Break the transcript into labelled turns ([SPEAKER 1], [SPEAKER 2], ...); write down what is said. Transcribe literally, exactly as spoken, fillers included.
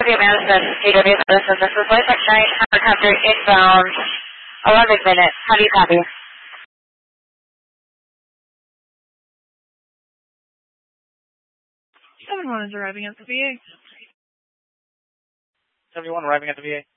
[SPEAKER 1] W Madison, P W Madison, this is Life Exchange, helicopter inbound, eleven minutes. How do you copy?
[SPEAKER 2] seven one is arriving at the V A.
[SPEAKER 3] seventy-one arriving at the V A.